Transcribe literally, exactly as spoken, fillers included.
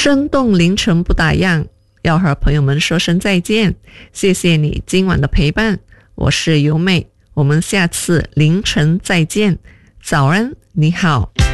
生动凌晨不打烊，要和朋友们说声再见，谢谢你今晚的陪伴，我是尤妹，我们下次凌晨再见，早安，你好。